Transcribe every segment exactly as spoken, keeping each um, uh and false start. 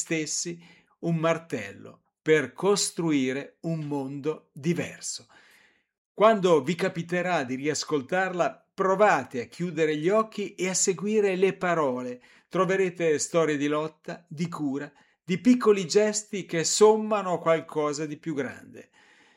stessi un martello per costruire un mondo diverso. Quando vi capiterà di riascoltarla, provate a chiudere gli occhi e a seguire le parole. Troverete storie di lotta, di cura, di piccoli gesti che sommano qualcosa di più grande.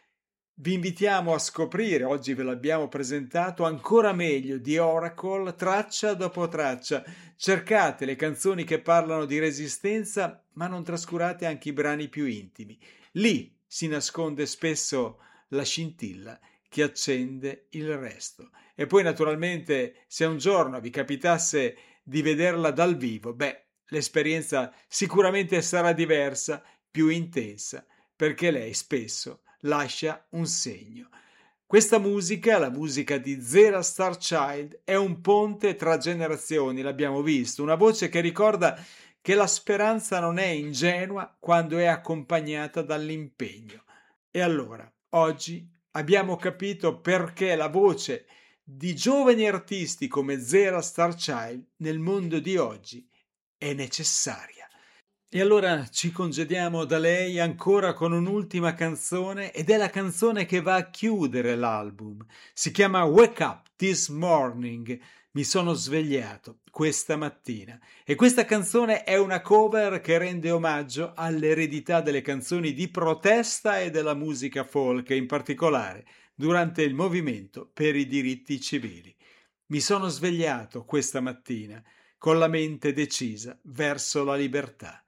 Vi invitiamo a scoprire, oggi ve l'abbiamo presentato, ancora meglio di Oracle traccia dopo traccia. Cercate le canzoni che parlano di resistenza, ma non trascurate anche i brani più intimi. Lì si nasconde spesso la scintilla che accende il resto. E poi naturalmente se un giorno vi capitasse di vederla dal vivo, beh, l'esperienza sicuramente sarà diversa, più intensa, perché lei spesso lascia un segno. Questa musica, la musica di Zera Starchild, è un ponte tra generazioni, l'abbiamo visto, una voce che ricorda che la speranza non è ingenua quando è accompagnata dall'impegno. E allora, oggi abbiamo capito perché la voce di giovani artisti come Zera Starchild nel mondo di oggi è necessaria. E allora ci congediamo da lei ancora con un'ultima canzone ed è la canzone che va a chiudere l'album. Si chiama Wake Up This Morning. Mi sono svegliato questa mattina e questa canzone è una cover che rende omaggio all'eredità delle canzoni di protesta e della musica folk, in particolare durante il movimento per i diritti civili. Mi sono svegliato questa mattina con la mente decisa verso la libertà.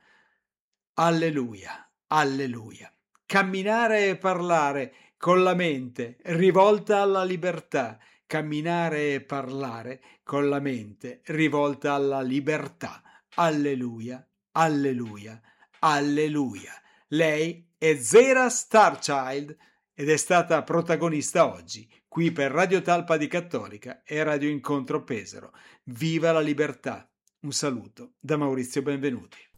Alleluia, alleluia. Camminare e parlare con la mente rivolta alla libertà. Camminare e parlare con la mente rivolta alla libertà. Alleluia, alleluia, alleluia. Lei è Zera Starchild ed è stata protagonista oggi, qui per Radio Talpa di Cattolica e Radio Incontro Pesaro. Viva la libertà! Un saluto da Maurizio Benvenuti.